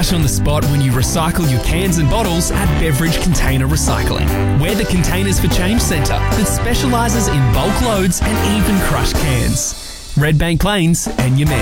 cash on the spot when you recycle your cans and bottles at Beverage Container Recycling. We're the Containers for Change centre that specialises in bulk loads and even crushed cans. Red Bank Plains and your man.